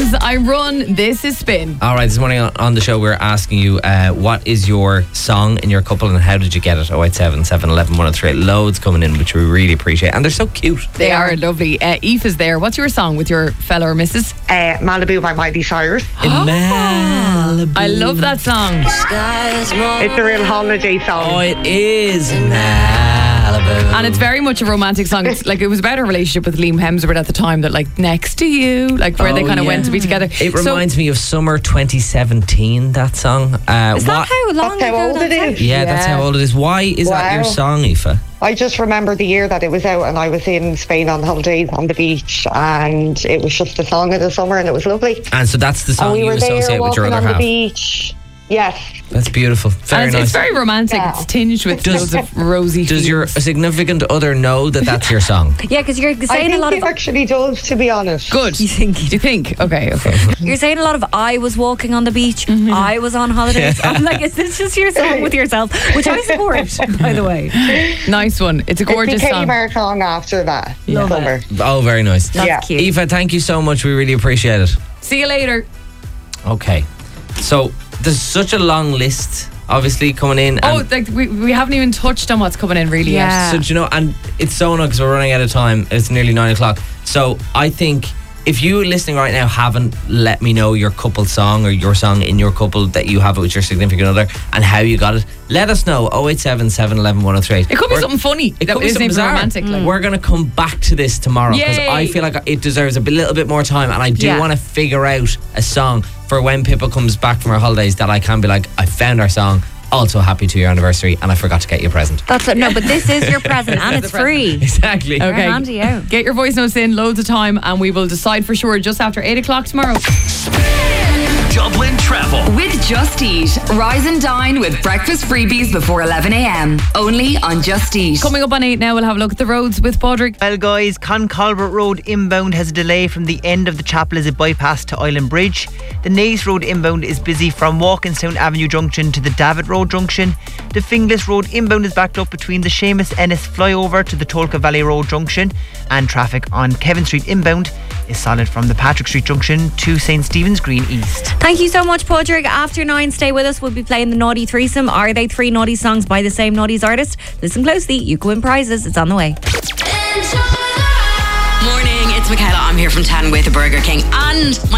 is I Run, this is Spin. All right, this morning on the show we're asking you what is your song in your couple and how did you get it? 087 711 103. Loads coming in, which we really appreciate, and they're so cute. They are lovely. Eve is there. What's your song with your fella or missus? Malibu by Miley Cyrus. Malibu. I love that song. It's a real holiday song. Oh, it is Malibu. And it's very much a romantic song. It's like, it was about a relationship with Liam Hemsworth at the time, that like Next to You, like where they kind of went to be together. It reminds me of summer 2017, that song. Is that how long That's how ago old that it is. Yeah, that's how old it is. Why is that your song, Aoife? I just remember the year that it was out and I was in Spain on holidays on the beach and it was just the song of the summer and it was lovely. And so that's the song and we you were associate there with your walking other on half. the beach. Yes. That's beautiful. Very And nice. it's very romantic. Yeah. It's tinged with loads of rosy Does your feels. significant other know that that's your song? Yeah, because you're I saying think a lot it of actually does, to be honest. Good. You think? Do you think? Okay. You're saying a lot of I was walking on the beach, I was on holidays. I'm like, is this just your song with yourself? Which I support, by the way. Nice one. It's a gorgeous It became song. our song after that. Love Summer. Oh, very nice. That's Yeah. cute. Aoife, thank you so much. We really appreciate it. See you later. Okay. So there's such a long list, obviously, coming in. Oh, And like we haven't even touched on what's coming in really Yeah. yet. so, do you know, and it's so annoying because we're running out of time. It's nearly 9 o'clock. So I think if you listening right now haven't let me know your couple song or your song in your couple that you have with your significant other and how you got it, let us know. 087 711 1038. It could be something funny. It could be something bizarre. romantic. Like. We're going to come back to this tomorrow because Yay. I feel like it deserves a little bit more time, and I do Yeah. want to figure out a song for when Pippa comes back from her holidays that I can be like, I found our song. Also, happy 2-year anniversary, and I forgot to get you a present. That's it. No, but this is your present and it's free. Exactly. Okay. handy out. Get your voice notes in, loads of time, and we will decide for sure just after 8 o'clock tomorrow. Dublin Travel. With Just Eat. Rise and dine with breakfast freebies before 11 a.m. Only on Just Eat. Coming up on 8 now, we'll have a look at the roads with Padraig. Well, guys, Concolbert Road inbound has a delay from the end of the chapel as it bypass to Island Bridge. The Naas Road inbound is busy from Walkinstown Avenue Junction to the David Road Junction. The Finglas Road inbound is backed up between the Seamus Ennis flyover to the Tolka Valley Road Junction, and traffic on Kevin Street inbound is solid from the Patrick Street Junction to St. Stephen's Green East. Thank you so much, Padraig. After 9, stay with us. We'll be playing the Naughty Threesome. Are they 3 naughty songs by the same Naughties artist? Listen closely. You can win prizes. It's on the way. Morning, it's Michaela. I'm here from 10 with Burger King. And my